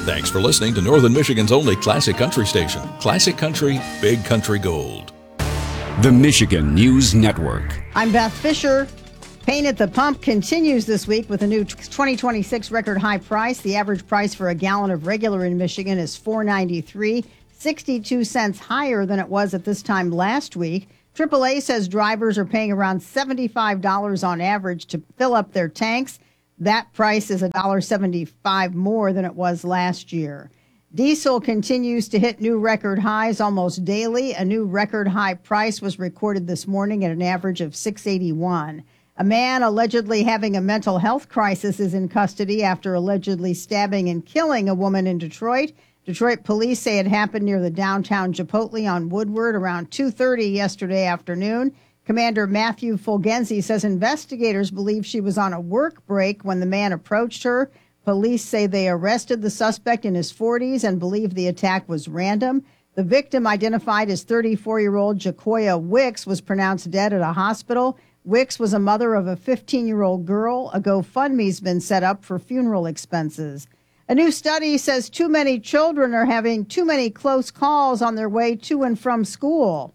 Thanks for listening to Northern Michigan's only classic country station, Classic Country, Big Country Gold. The Michigan News Network. I'm Beth Fisher. Pain at the pump continues this week with a new 2026 record high price. The average price for a gallon of regular in Michigan is $4.93, 62 cents higher than it was at this time last week. AAA says drivers are paying around $75 on average to fill up their tanks. That price is $1.75 more than it was last year. Diesel continues to hit new record highs almost daily. A new record high price was recorded this morning at an average of $6.81. A man allegedly having a mental health crisis is in custody after allegedly stabbing and killing a woman in Detroit. Detroit police say it happened near the downtown Chipotle on Woodward around 2:30 yesterday afternoon. Commander Matthew Fulgenzi says investigators believe she was on a work break when the man approached her. Police say they arrested the suspect in his 40s and believe the attack was random. The victim, identified as 34-year-old Jacoya Wicks, was pronounced dead at a hospital. Wicks was a mother of a 15-year-old girl. A GoFundMe's been set up for funeral expenses. A new study says too many children are having too many close calls on their way to and from school.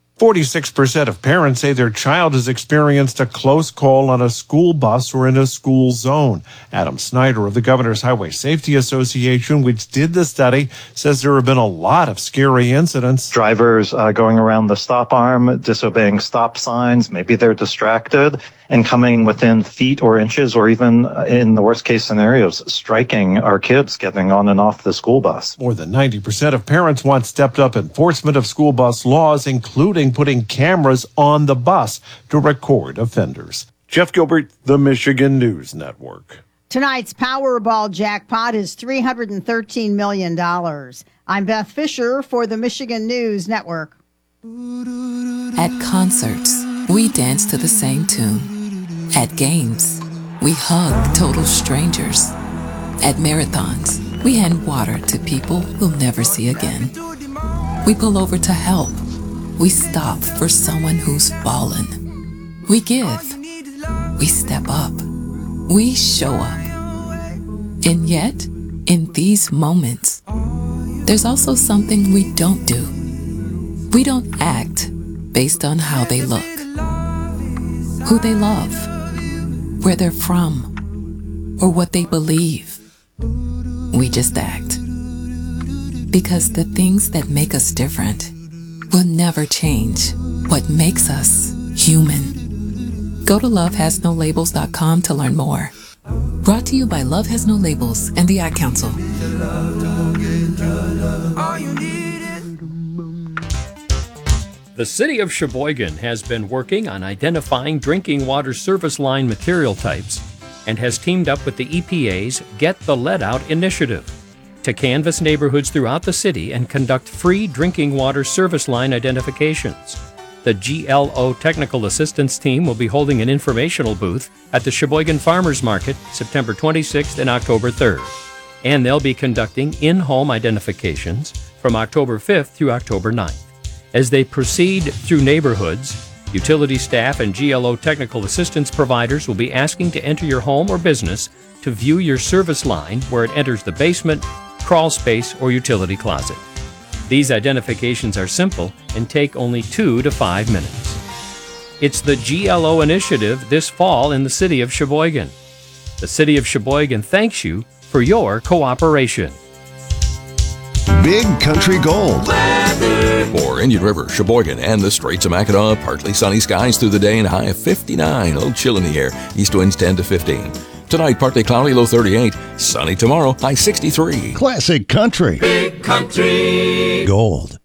46% of parents say their child has experienced a close call on a school bus or in a school zone. Adam Snyder of the Governor's Highway Safety Association, which did the study, says there have been a lot of scary incidents. Drivers going around the stop arm, disobeying stop signs, maybe they're distracted, and coming within feet or inches, or even in the worst case scenarios, striking our kids getting on and off the school bus. More than 90% of parents want stepped up enforcement of school bus laws, including putting cameras on the bus to record offenders. Jeff Gilbert, the Michigan News Network. Tonight's Powerball jackpot is $313 million. I'm Beth Fisher for the Michigan News Network. At concerts, we dance to the same tune. At games, we hug total strangers. At marathons, we hand water to people we'll never see again. We pull over to help. We stop for someone who's fallen. We give. We step up. We show up. And yet, in these moments, there's also something we don't do. We don't act based on how they look, who they love, where they're from, or what they believe. We just act. Because the things that make us different will never change what makes us human. Go to lovehasnolabels.com to learn more. Brought to you by Love Has No Labels and the Ad Council. The City of Sheboygan has been working on identifying drinking water service line material types and has teamed up with the EPA's Get the Lead Out initiative to canvass neighborhoods throughout the city and conduct free drinking water service line identifications. The GLO Technical Assistance Team will be holding an informational booth at the Sheboygan Farmers Market September 26th and October 3rd. And they'll be conducting in-home identifications from October 5th through October 9th. As they proceed through neighborhoods, utility staff and GLO technical assistance providers will be asking to enter your home or business to view your service line where it enters the basement, crawl space, or utility closet. These identifications are simple and take only 2 to 5 minutes. It's the GLO initiative this fall in the City of Sheboygan. The City of Sheboygan thanks you for your cooperation. Big Country Gold. For Indian River, Sheboygan, and the Straits of Mackinac, partly sunny skies through the day and a high of 59. A little chill in the air. East winds 10 to 15. Tonight, partly cloudy, low 38. Sunny tomorrow, high 63. Classic Country. Big Country Gold.